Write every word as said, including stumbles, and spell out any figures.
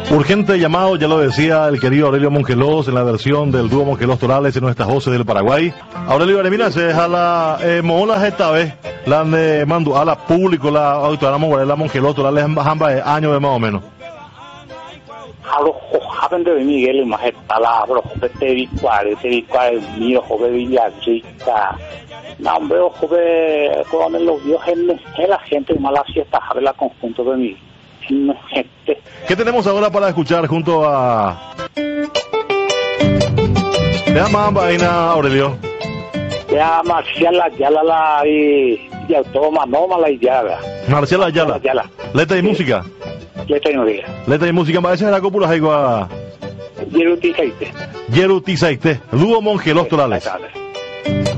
Urgente llamado, ya lo decía el querido Aurelio Mongelos en la versión del dúo Mongelos Torales en nuestras voces del Paraguay. Aurelio, mira, se deja la eh, molas esta vez, la de mando a la público, la autora la Mongelos Torales, ambas años de más o menos. A los jóvenes de Miguel, más la te vi cuál, te vi cuál, mío, joven Villarrica. No, hombre, joven, con los dios, es la gente mala fiesta, habla conjunto de mí. Gente. ¿Qué tenemos ahora para escuchar junto a... ¿Te llama vaina, Aurelio? Te llama Marcial Ayala la y y automa no mala Ayala. Marcial Ayala. Ayala. Letra y sí. Música. Letra y música. Letra y música, esa es la cópula de Igua. Yeruti Saite. Yeruti Saite. Dúo Mongelos Torales.